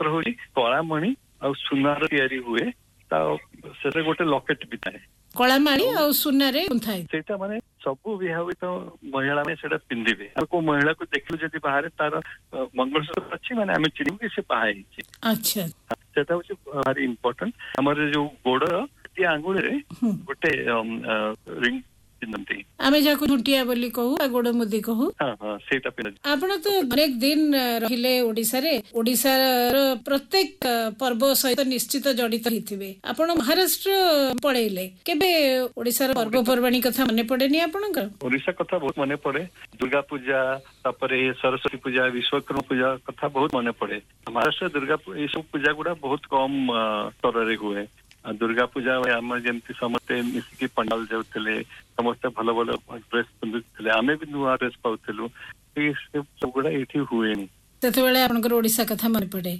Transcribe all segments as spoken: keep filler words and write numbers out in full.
ପତ୍ର ହଉଛି କଳାମଣି ଆଉ ସୁନାର ତିଆରି ହୁଏ ତା ସେଟା ଗୋଟେ ଲକେଟ ବି ଥାଏ କଳାମାଳି ଆଉ ସୁନାରେ ଥାଏ ସେଇଟା ମାନେ ସବୁ ବିବାହିତ ମହିଳା ମାନେ ସେଇଟା ପିନ୍ଧିବେ ଆଉ କୋଉ ମହିଳାକୁ ଦେଖିଲୁ ଯଦି ବାହାରେ ତାର ମଙ୍ଗଳସୂତ୍ର ଅଛି ମାନେ ଆମେ ଚିହ୍ନିବୁ କି ସେ ବାହା ହେଇଛି ଆଚ୍ଛା ସେଟା ହଉଛି ଭାରି ଇମ୍ପୋର୍ଟାଣ୍ଟ ଆମର ଯୋଉ ଗୋଡ ଗୋଟିଏ ଆଙ୍ଗୁଳିରେ ଗୋଟେ ରିଙ୍ଗ ପିନ୍ଧନ୍ତି ଆମେ ଯାହାକୁ ଝୁଣ୍ଟିଆ ବୋଲି କହୁ ବା ଗୋଡ ମୁଦି କହୁ ସେଇଟା ପିନ୍ଧନ୍ତି। ଆପଣ ତ ଅନେକ ଦିନ ରହିଲେ ଓଡିଶାରେ ଓଡିଶାର ପ୍ରତ୍ୟେକ ପର୍ବ ସହିତ ନିଶ୍ଚିତ ଜଡିତ ହେଇଥିବେ ଆପଣ ମହାରାଷ୍ଟ୍ର ପଳେଇଲେ କେବେ ଓଡିଶାର ପର୍ବପର୍ବାଣୀ କଥା ମନେ ପଡେନି ଆପଣଙ୍କର? ଓଡିଶା କଥା ବହୁତ ମନେ ପଡେ ଦୁର୍ଗା ପୂଜା ତାପରେ ସରସ୍ୱତୀ ପୂଜା ବିଶ୍ୱକର୍ମା ପୂଜା କଥା ବହୁତ ମନେ ପଡେ ମହାରାଷ୍ଟ୍ର ଦୁର୍ଗା ଏଇ ସବୁ ପୂଜା ଗୁଡା ବହୁତ କମ ସ୍ତରରେ ହୁଏ ଦୁର୍ଗା ପୂଜା ଆମର ଯେମିତି ସମସ୍ତେ ମିଶିକି ପଣ୍ଡାଲ ଯାଉଥିଲେ ସମସ୍ତେ ଭଲ ଭଲ ଡ୍ରେସ ପିନ୍ଧୁଥିଲେ ଆମେ ବି ନୂଆ ଡ୍ରେସ ପାଉଥିଲୁ ସବୁଗୁଡା ଏଇଠି ହୁଏନି ସେତେବେଳେ ଆପଣଙ୍କର ଓଡିଶା କଥା ମନେ ପଡେ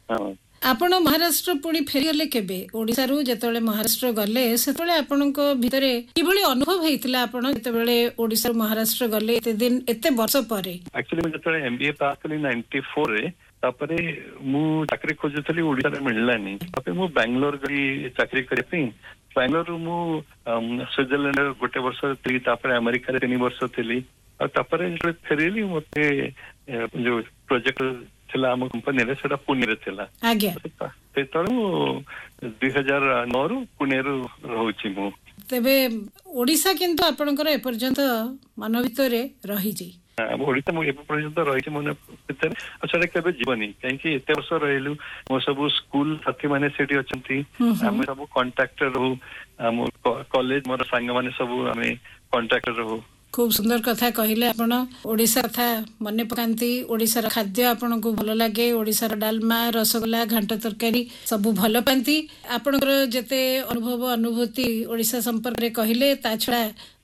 ଆପଣ ମହାରାଷ୍ଟ୍ର ପୁଣି ଫେରିଗଲେ କେବେ ଓଡିଶାରୁ ଯେତେବେଳେ ମହାରାଷ୍ଟ୍ର ଗଲେ ସେତେବେଳେ ଆପଣଙ୍କ ଭିତରେ କିଭଳି ଅନୁଭବ ହେଇଥିଲା ଆପଣ ଯେତେବେଳେ ଓଡିଶାରୁ ମହାରାଷ୍ଟ୍ର ଗଲେ ଏତେ ଦିନ ଏତେ ବର୍ଷ ପରେ? ଆକ୍ଚୁଆଲି ମୁଁ ଯେତେବେଳେ ଏମବିଏ ପାସ୍ କଲି ନାଇଣ୍ଟି ଫୋର ରେ ତାପରେ ମୁଁ ଚାକିରି ଖୋଜୁଥିଲି ଓଡିଶାରେ ମିଳିଲାନି ତାପରେ ମୁଁ ବାଙ୍ଗାଲୋର ଗଲି ଚାକିରି କରିବା ପାଇଁ ବାଙ୍ଗାଲୋରରୁ ମୁଁ ସୁଇଜରଲ୍ୟାଣ୍ଡ ଗୋଟେ ବର୍ଷ ଥିଲି ତାପରେ ଆମେରିକାରେ ତିନି ବର୍ଷ ଥିଲି ଆଉ ତାପରେ ଯେତେବେଳେ ଫେରିଲି ମତେ ଯୋଉ ପ୍ରୋଜେକ୍ଟ ଥିଲା ଆମ କମ୍ପାନୀରେ ସେଟା ପୁନେରେ ଥିଲା ସେତେବେଳେ ମୁଁ ଦୁଇ ହଜାର ନଅରୁ ପୁନେରୁ ରହୁଛି ମୁଁ ତେବେ ଓଡିଶା କିନ୍ତୁ ଆପଣଙ୍କର ଏପର୍ଯ୍ୟନ୍ତ ମନ ଭିତରେ ରହିଛି ଓଡିଶା ମୁଁ ଏବେ ପର୍ଯ୍ୟନ୍ତ ରହିଛି ମନେ ଭିତରେ ଆଉ ସେଟା କେବେ ଯିବନି କାହିଁକି ଏତେ ବର୍ଷ ରହିଲୁ ମୋ ସବୁ ସ୍କୁଲ ସାଥୀ ମାନେ ସେଠି ଅଛନ୍ତି ଆମେ ସବୁ କଣ୍ଟାକ୍ଟରେ ରହୁ ଆମ କଲେଜ ମୋର ସାଙ୍ଗମାନେ ସବୁ ଆମେ କଣ୍ଟାକ୍ଟରେ ରହୁ ଖୁବ ସୁନ୍ଦର କଥା କହିଲେ ଆପଣ ଓଡିଶା କଥା ମନେ ପକାନ୍ତି ଓଡିଶାର ଖାଦ୍ୟ ଆପଣଙ୍କୁ ଭଲ ଲାଗେ ଓଡିଶାର ଡାଲମା ରସଗୋଲା ଘାଣ୍ଟ ତରକାରୀ ସବୁ ଭଲ ପାଆନ୍ତି ଆପଣଙ୍କର ଯେତେ ଅନୁଭବ ଅନୁଭୂତି ଓଡିଶା ସମ୍ପର୍କରେ କହିଲେ ତା ଛଡା